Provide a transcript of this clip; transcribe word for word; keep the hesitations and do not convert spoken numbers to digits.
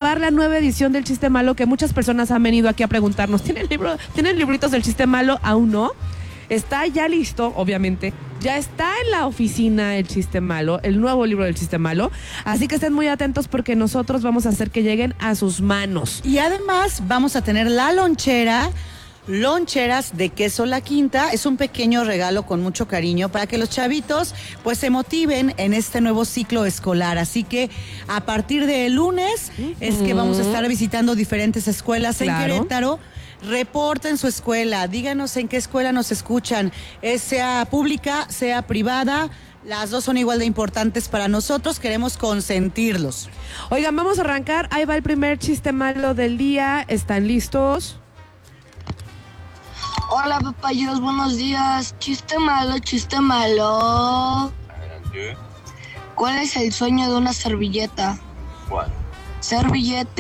jugar la nueva edición del Chiste Malo, que muchas personas han venido aquí a preguntarnos, ¿tienen libro, ¿tienen libritos del Chiste Malo? Aún no. Está ya listo, obviamente. Ya está en la oficina el Chiste Malo, el nuevo libro del Chiste Malo. Así que estén muy atentos porque nosotros vamos a hacer que lleguen a sus manos. Y además vamos a tener la lonchera, loncheras de queso La Quinta. Es un pequeño regalo con mucho cariño para que los chavitos pues se motiven en este nuevo ciclo escolar. Así que a partir del lunes uh-huh. es que vamos a estar visitando diferentes escuelas claro. en Querétaro. Reporten su escuela, díganos en qué escuela nos escuchan, es sea pública, sea privada, las dos son igual de importantes para nosotros, queremos consentirlos. Oigan, vamos a arrancar, ahí va el primer Chiste Malo del día, ¿están listos? Hola papayos, buenos días, chiste malo, chiste malo. Adelante. ¿Cuál es el sueño de una servilleta? ¿Cuál? Servillete.